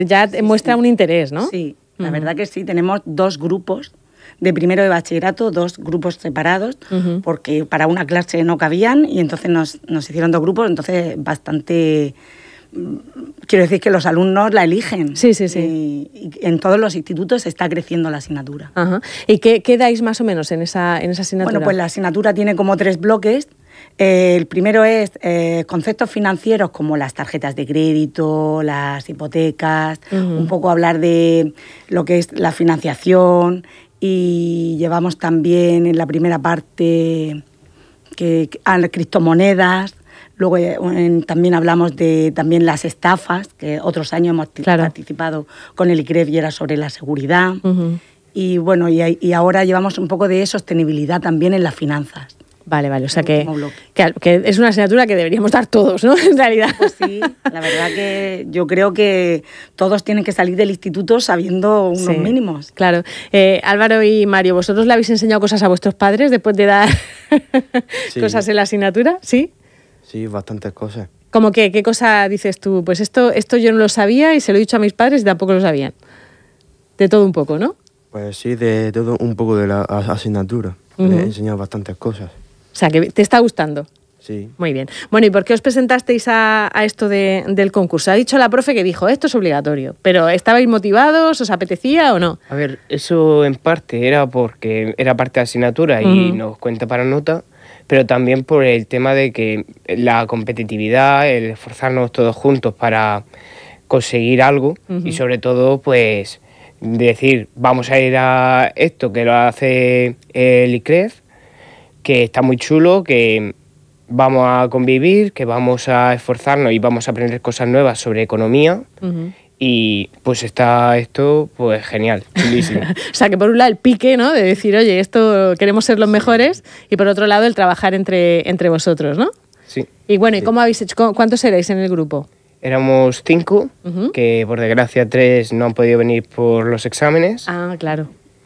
Ya muestra un interés, ¿no? Sí, la verdad que sí. Tenemos 2 grupos de primero de bachillerato, 2 grupos separados, porque para una clase no cabían y entonces nos hicieron 2 grupos, entonces bastante... Quiero decir que los alumnos la eligen. Sí. Y en todos los institutos está creciendo la asignatura. Ajá. ¿Y qué dais más o menos en esa asignatura? Bueno, pues la asignatura tiene como 3 bloques. El primero es conceptos financieros como las tarjetas de crédito, las hipotecas, un poco hablar de lo que es la financiación, y llevamos también en la primera parte a las criptomonedas. Luego también hablamos de también las estafas, que otros años hemos participado con el ICREF y era sobre la seguridad. Y bueno, y ahora llevamos un poco de sostenibilidad también en las finanzas. Vale, o sea que es una asignatura que deberíamos dar todos, ¿no? En realidad. Pues sí, la verdad que yo creo que todos tienen que salir del instituto sabiendo unos mínimos. Claro. Álvaro y Mario, ¿vosotros le habéis enseñado cosas a vuestros padres después de dar cosas en la asignatura? ¿Sí? Sí, bastantes cosas. ¿Cómo qué? ¿Qué cosa dices tú? Pues esto yo no lo sabía y se lo he dicho a mis padres y tampoco lo sabían. De todo un poco, ¿no? Pues sí, de todo un poco de la asignatura. Le he enseñado bastantes cosas. O sea, que te está gustando. Sí. Muy bien. Bueno, ¿y por qué os presentasteis a esto del concurso? Ha dicho la profe que dijo, esto es obligatorio, pero ¿estabais motivados? ¿Os apetecía o no? A ver, eso en parte era porque era parte de asignatura y nos cuenta para nota, pero también por el tema de que la competitividad, el esforzarnos todos juntos para conseguir algo y sobre todo, pues, decir, vamos a ir a esto que lo hace el ICREF, que está muy chulo, que vamos a convivir, que vamos a esforzarnos y vamos a aprender cosas nuevas sobre economía. Y pues está esto, pues genial, chulísimo. O sea, que por un lado el pique, ¿no? De decir, oye, esto queremos ser los mejores, y por otro lado el trabajar entre vosotros, ¿no? Sí. Y bueno, ¿y cómo habéis hecho? ¿Cuántos erais en el grupo? Éramos 5, que por desgracia 3 no han podido venir por los exámenes. Ah, claro.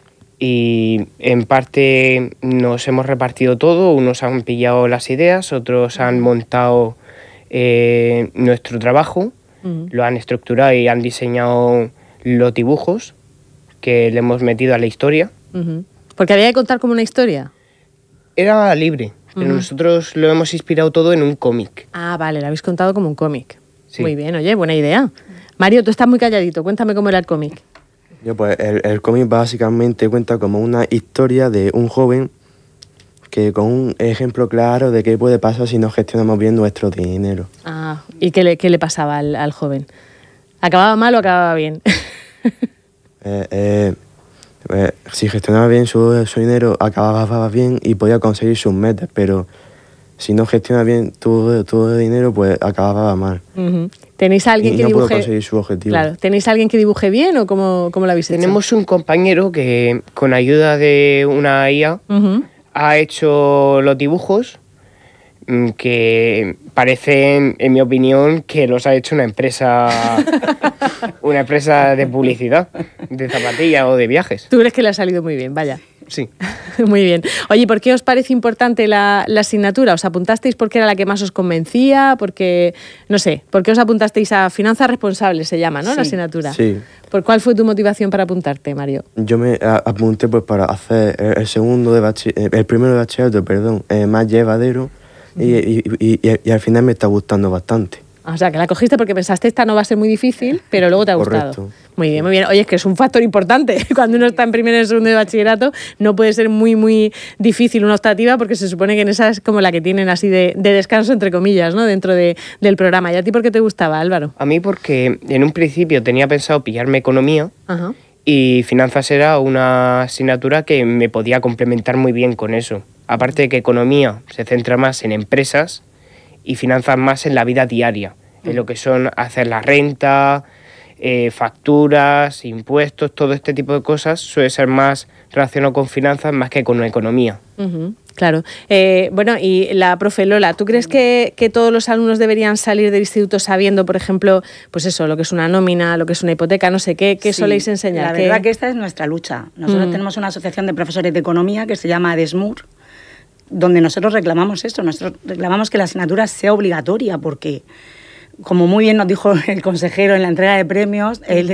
Y en parte nos hemos repartido todo, unos han pillado las ideas, otros han montado nuestro trabajo, lo han estructurado y han diseñado los dibujos que le hemos metido a la historia. Porque había que contar como una historia. Era libre, pero nosotros lo hemos inspirado todo en un cómic. Ah, vale, lo habéis contado como un cómic. Sí. Muy bien, oye, buena idea. Mario, tú estás muy calladito, cuéntame cómo era el cómic. Pues el cómic básicamente cuenta como una historia de un joven que con un ejemplo claro de qué puede pasar si no gestionamos bien nuestro dinero. Ah, ¿y qué le pasaba al joven? ¿Acababa mal o acababa bien? Si gestionaba bien su dinero, acababa bien y podía conseguir sus metas, pero si no gestiona bien tu dinero, pues acababa mal. ¿Tenéis a alguien y que no dibuje? Puedo conseguir su objetivo. Claro. ¿Tenéis a alguien que dibuje bien o cómo lo habéis hecho? Tenemos un compañero que con ayuda de una IA ha hecho los dibujos que parecen, en mi opinión, que los ha hecho una empresa de publicidad, de zapatillas o de viajes. ¿Tú crees que le ha salido muy bien? Vaya. Sí. Muy bien. Oye, ¿por qué os parece importante la asignatura? ¿Os apuntasteis porque era la que más os convencía? Porque, no sé, ¿por qué os apuntasteis a Finanzas Responsables, se llama, ¿no? Sí. La asignatura. Sí. ¿Por cuál fue tu motivación para apuntarte, Mario? Yo me apunté pues para hacer el primero de bachillerato, más llevadero y al final me está gustando bastante. O sea, que la cogiste porque pensaste esta no va a ser muy difícil, pero luego te ha gustado. Correcto. Muy bien, muy bien. Oye, es que es un factor importante. Cuando uno está en primero y en segundo de bachillerato no puede ser muy, muy difícil una optativa porque se supone que en esa es como la que tienen así de descanso, entre comillas, ¿no? Dentro del programa. ¿Y a ti por qué te gustaba, Álvaro? A mí porque en un principio tenía pensado pillarme economía. Ajá. Y finanzas era una asignatura que me podía complementar muy bien con eso. Aparte de que economía se centra más en empresas y finanzas más en la vida diaria, en lo que son hacer la renta, facturas, impuestos, todo este tipo de cosas suele ser más relacionado con finanzas más que con economía. Claro. Bueno, y la profe Lola, ¿tú crees que todos los alumnos deberían salir del instituto sabiendo, por ejemplo, pues eso, lo que es una nómina, lo que es una hipoteca, no sé, ¿qué Sí, soléis enseñar? La verdad que esta es nuestra lucha. Nosotros tenemos una asociación de profesores de economía que se llama ADESMUR, donde nosotros reclamamos esto, nosotros reclamamos que la asignatura sea obligatoria porque como muy bien nos dijo el consejero en la entrega de premios, él